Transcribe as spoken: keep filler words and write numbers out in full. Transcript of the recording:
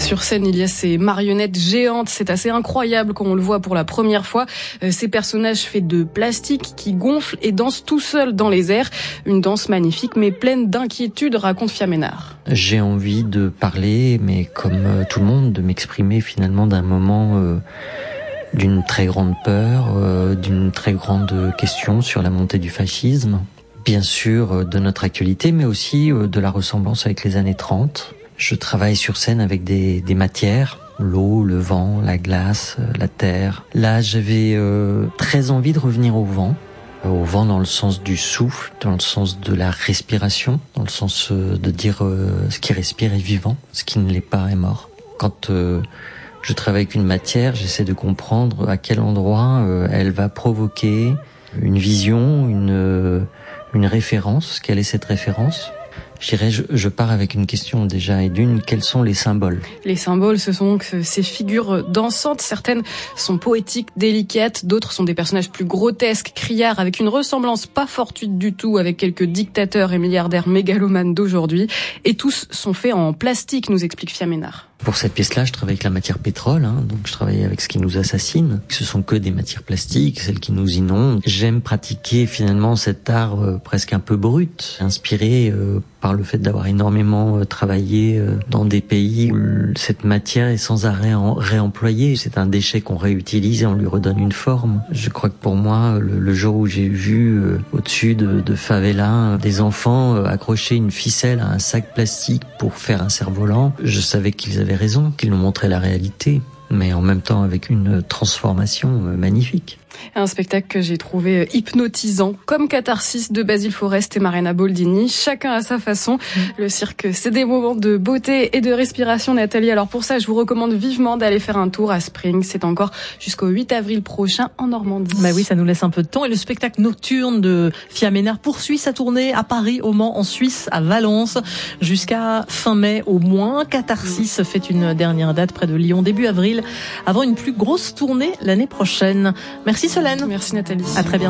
Sur scène, il y a ces marionnettes géantes. C'est assez incroyable quand on le voit pour la première fois. Ces personnages faits de plastique qui gonflent et dansent tout seuls dans les airs. Une danse magnifique mais pleine d'inquiétude, raconte Fiaménard. J'ai envie de parler, mais comme tout le monde, de m'exprimer finalement d'un moment euh, d'une très grande peur, euh, d'une très grande question sur la montée du fascisme. Bien sûr de notre actualité, mais aussi de la ressemblance avec les années trente. Je travaille sur scène avec des, des matières, l'eau, le vent, la glace, la terre. Là, j'avais euh, très envie de revenir au vent. Au vent dans le sens du souffle, dans le sens de la respiration, dans le sens euh, de dire euh, ce qui respire est vivant, ce qui ne l'est pas est mort. Quand euh, je travaille avec une matière, j'essaie de comprendre à quel endroit euh, elle va provoquer une vision, une, euh, une référence. Quelle est cette référence ? Je dirais, je, je pars avec une question déjà, et d'une, quels sont les symboles ? Les symboles, ce sont donc ces figures dansantes. Certaines sont poétiques, délicates, d'autres sont des personnages plus grotesques, criards, avec une ressemblance pas fortuite du tout avec quelques dictateurs et milliardaires mégalomanes d'aujourd'hui. Et tous sont faits en plastique, nous explique Fiaménard. Pour cette pièce-là, je travaille avec la matière pétrole, hein, donc je travaille avec ce qui nous assassine. Ce sont que des matières plastiques, celles qui nous inondent. J'aime pratiquer finalement cet art euh, presque un peu brut, inspiré euh, par le fait d'avoir énormément euh, travaillé euh, dans des pays où cette matière est sans arrêt en, réemployée. C'est un déchet qu'on réutilise et on lui redonne une forme. Je crois que pour moi, le, le jour où j'ai vu euh, au-dessus de, de favelas euh, des enfants euh, accrocher une ficelle à un sac plastique pour faire un cerf-volant, je savais qu'ils avaient raison, qu'ils nous montraient la réalité, mais en même temps avec une transformation magnifique. Un spectacle que j'ai trouvé hypnotisant, comme Catharsis de Basile Forest et Marina Boldini, chacun à sa façon. Mmh. Le cirque, c'est des moments de beauté et de respiration, Nathalie. Alors pour ça, je vous recommande vivement d'aller faire un tour à Spring. C'est encore jusqu'au huit avril prochain en Normandie. Bah oui, ça nous laisse un peu de temps. Et le spectacle nocturne de Fiaménard poursuit sa tournée à Paris, au Mans, en Suisse, à Valence, jusqu'à fin mai au moins. Catharsis mmh. fait une dernière date près de Lyon début avril, avant une plus grosse tournée l'année prochaine. Merci Solène. Merci Nathalie. À très bientôt.